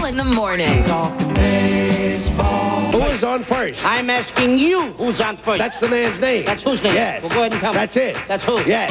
in the morning. Talking baseball. Who is on first? I'm asking you who's on first. That's the man's name. That's whose name? Yes. Well, go ahead and tell me. That's it. That's who? Yes.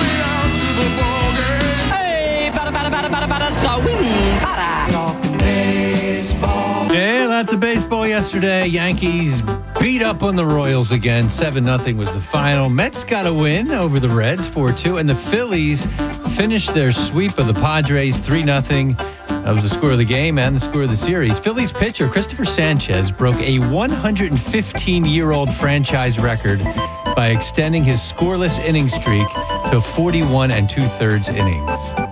Hey, bada, swing, bada. Talking baseball. Yeah, lots of baseball yesterday. Yankees beat up on the Royals again. 7-0 was the final. Mets got a win over the Reds, 4-2. And the Phillies finished their sweep of the Padres, 3-0. That was the score of the game and the score of the series. Phillies pitcher Christopher Sanchez broke a 115-year-old franchise record by extending his scoreless inning streak to 41 2/3 innings.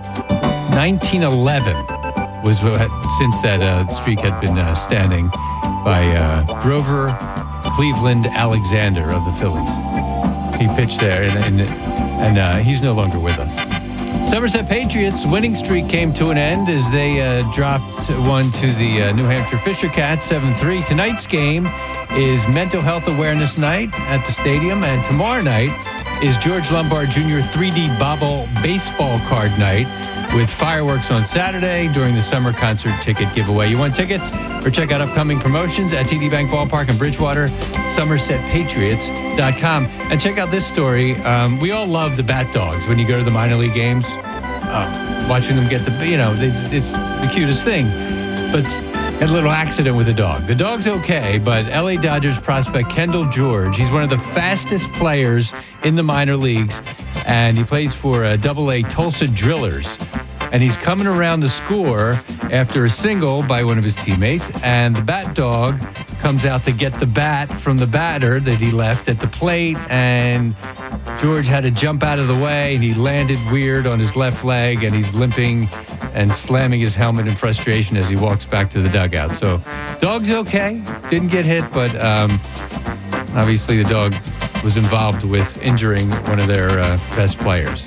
1911 was since that streak had been standing by Grover Cleveland Alexander of the Phillies. He pitched there, and he's no longer with us. Somerset Patriots' winning streak came to an end as they dropped one to the New Hampshire Fisher Cats, 7-3. Tonight's game is Mental Health Awareness Night at the stadium, and tomorrow night is George Lombard Jr. 3D Bobble Baseball Card Night with fireworks on Saturday during the summer concert ticket giveaway. You want tickets? Or check out upcoming promotions at TD Bank Ballpark in Bridgewater, SomersetPatriots.com. And check out this story. We all love the Bat Dogs when you go to the minor league games. Watching them get it's the cutest thing. But had a little accident with the dog. The dog's okay, but LA Dodgers prospect Kendall George, he's one of the fastest players in the minor leagues, and he plays for AA Tulsa Drillers. And he's coming around the score after a single by one of his teammates, and the Bat Dog comes out to get the bat from the batter that he left at the plate, and George had to jump out of the way, and he landed weird on his left leg, and he's limping and slamming his helmet in frustration as he walks back to the dugout. So, dog's okay. Didn't get hit, but obviously the dog was involved with injuring one of their best players.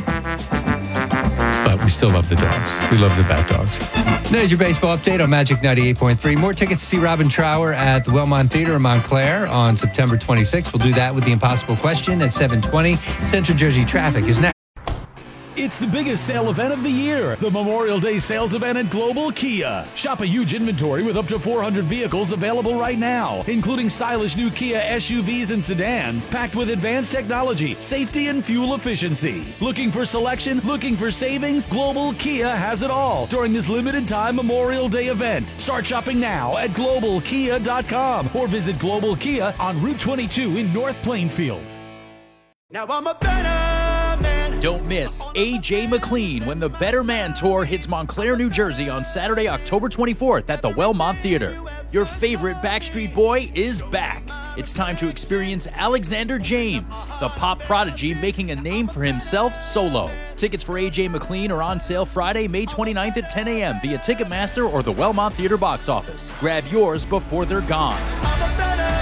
But we still love the dogs. We love the Bat Dogs. There's your baseball update on Magic 98.3. More tickets to see Robin Trower at the Wellmont Theater in Montclair on September 26th. We'll do that with the Impossible Question at 7:20. Central Jersey Traffic is next. It's the biggest sale event of the year, the Memorial Day sales event at Global Kia. Shop a huge inventory with up to 400 vehicles available right now, including stylish new Kia SUVs and sedans packed with advanced technology, safety, and fuel efficiency. Looking for selection? Looking for savings? Global Kia has it all during this limited time Memorial Day event. Start shopping now at globalkia.com or visit Global Kia on Route 22 in North Plainfield. Now I'm a better man. Don't miss A.J. McLean when the Better Man Tour hits Montclair, New Jersey on Saturday, October 24th at the Wellmont Theater. Your favorite Backstreet Boy is back. It's time to experience Alexander James, the pop prodigy making a name for himself solo. Tickets for A.J. McLean are on sale Friday, May 29th at 10 a.m. via Ticketmaster or the Wellmont Theater box office. Grab yours before they're gone. I'm a better man.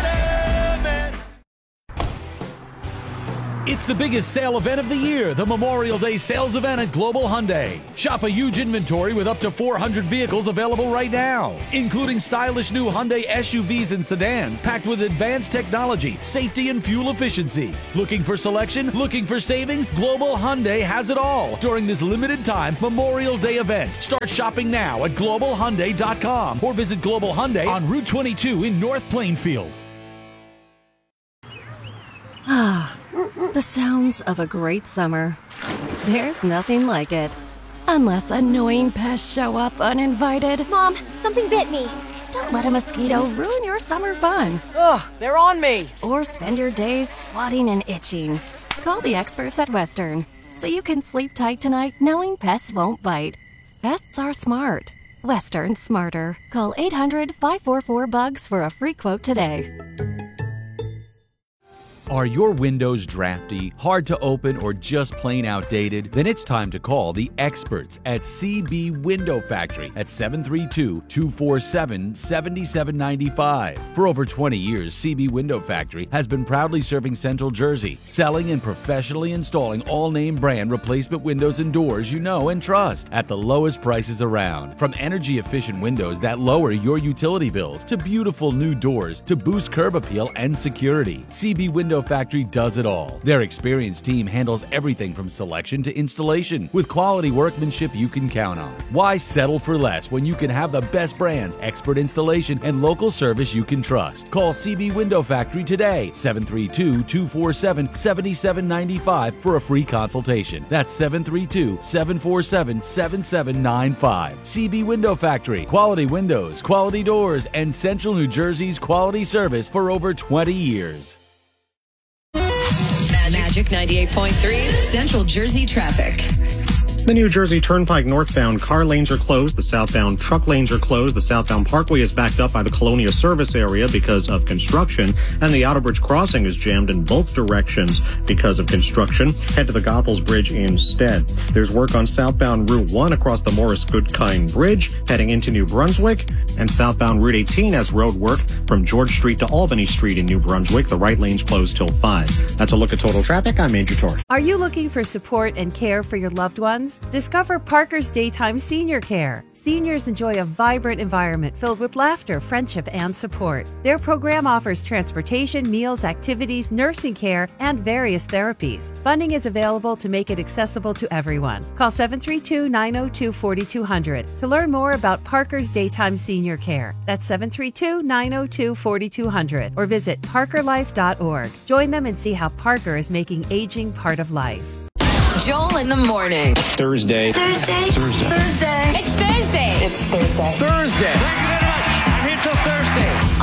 It's the biggest sale event of the year, the Memorial Day sales event at Global Hyundai. Shop a huge inventory with up to 400 vehicles available right now, including stylish new Hyundai SUVs and sedans packed with advanced technology, safety, and fuel efficiency. Looking for selection? Looking for savings? Global Hyundai has it all during this limited time Memorial Day event. Start shopping now at globalhyundai.com or visit Global Hyundai on Route 22 in North Plainfield. The sounds of a great summer. There's nothing like it. Unless annoying pests show up uninvited. Mom, something bit me. Don't let a mosquito ruin your summer fun. Ugh, they're on me. Or spend your days swatting and itching. Call the experts at Western so you can sleep tight tonight knowing pests won't bite. Pests are smart. Western smarter. Call 800-544-BUGS for a free quote today. Are your windows drafty, hard to open, or just plain outdated? Then it's time to call the experts at CB Window Factory at 732-247-7795. For over 20 years, CB Window Factory has been proudly serving Central Jersey, selling and professionally installing all name brand replacement windows and doors you know and trust at the lowest prices around. From energy-efficient windows that lower your utility bills to beautiful new doors to boost curb appeal and security. CB Window Window Factory does it all. Their experienced team handles everything from selection to installation with quality workmanship you can count on. Why settle for less when you can have the best brands, expert installation, and local service you can trust? Call CB Window Factory today, 732-247-7795 for a free consultation. That's 732-747-7795. CB Window Factory. Quality windows, quality doors, and Central New Jersey's quality service for over 20 years. Magic 98.3 Central Jersey traffic. The New Jersey Turnpike northbound car lanes are closed. The southbound truck lanes are closed. The southbound parkway is backed up by the Colonia service area because of construction. And the Outer Bridge crossing is jammed in both directions because of construction. Head to the Goethals Bridge instead. There's work on southbound Route 1 across the Morris Goodkind Bridge heading into New Brunswick. And southbound Route 18 has road work from George Street to Albany Street in New Brunswick. The right lane's closed till 5. That's a look at total traffic. I'm Andrew Torrey. Are you looking for support and care for your loved ones? Discover Parker's Daytime Senior Care. Seniors enjoy a vibrant environment filled with laughter, friendship, and support. Their program offers transportation, meals, activities, nursing care, and various therapies. Funding is available to make it accessible to everyone. Call 732-902-4200 to learn more about Parker's Daytime Senior Care. That's 732-902-4200 or visit parkerlife.org. Join them and see how Parker is making aging part of life. Joel in the morning. Thursday. It's Thursday. It's Thursday. Thank you very much. I'm here till Thursday.